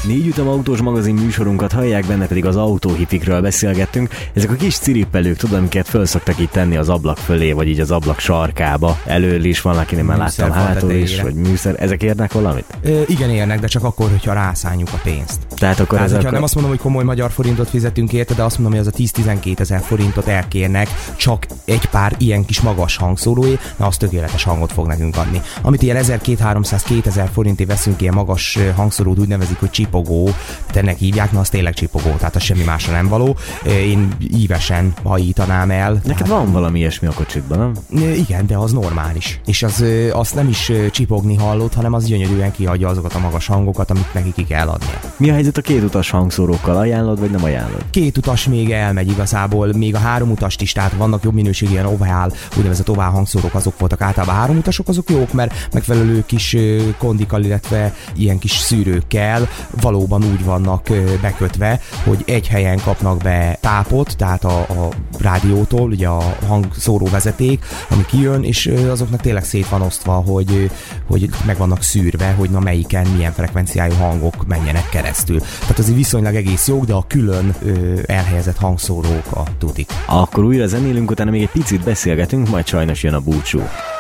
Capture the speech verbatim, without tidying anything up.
Négy ütem autós magazin műsorunkat hallják, benne pedig az autóhipikről beszélgettünk. Ezek a kis cirippelők, tudod, amiket föl szoktak itt tenni az ablak fölé, vagy így az ablak sarkába. Elől is van, akinek már láttam hátul is, vagy műszer. Ezek érnek valamit? Ö, igen, érnek, de csak akkor, hogyha rászánjuk a pénzt. Tehát akkor Tehát, ez akkor... akkor... nem azt mondom, hogy komoly magyar forintot fizetünk érte, de azt mondom, hogy az a tíz-tizenkét ezer forintot elkérnek csak egy pár ilyen kis magas hangszóróé, na az tökéletes hangot fog nekünk adni. Amit ilyen ezerkétszáz-háromszáz-kétezer forintért veszünk ilyen magas hangszórót, úgy nevezik, hogy csipogó, tehát ennek hívják, na az tényleg csipogó, tehát az semmi másra nem való. Én ívesen hajítanám el. Neked tehát... van valami ilyesmi a kocsidban, nem? Igen, de az normális. És az, azt nem is csipogni hallott, hanem az gyönyörűen kiadja azokat a magas hangokat, amit neki ki kell adnia. Mi a helyzet a kétutas hangszórókkal? Ajánlod, vagy nem ajánlod? Két utas még elmegy igazából, még a három utast is, tehát vannak jobb minőségű ilyen ovál, úgynevezett ovál hangszórók, azok voltak általában három utasok, azok jók, mert megfelelő kis kondikkal, illetve ilyen kis szűrőkkel valóban úgy vannak bekötve, hogy egy helyen kapnak be tápot, tehát a, a rádiótól, ugye a hangszóró vezeték, ami kijön, és azoknak tényleg szét van osztva, hogy, hogy meg vannak szűrve, hogy na melyiken milyen frekvenciájú hangok menjenek keresztül. Tehát azért viszonylag egész jók, de a külön ö, elhelyezett hangszórók a tudik. Akkor újra zenélünk, utána még egy picit beszélgetünk, majd sajnos jön a búcsú.